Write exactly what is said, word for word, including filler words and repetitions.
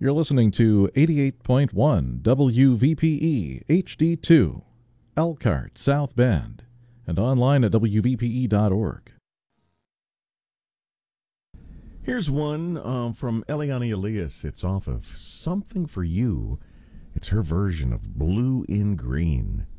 You're listening to eighty-eight point one W V P E H D two, Elkhart, South Bend, and online at W V P E dot org. Here's one um, from Eliane Elias. It's off of Something for You. It's her version of Blue in Green.